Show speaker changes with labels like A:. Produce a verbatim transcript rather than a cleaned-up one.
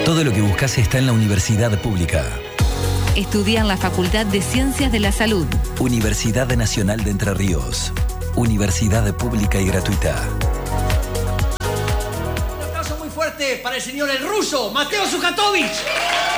A: Todo lo que buscas está en la universidad pública.
B: Estudia en la Facultad de Ciencias de la Salud.
A: Universidad Nacional de Entre Ríos. Universidad pública y gratuita.
C: Un aplauso muy fuerte para el señor el ruso, Mateo Zukatovich.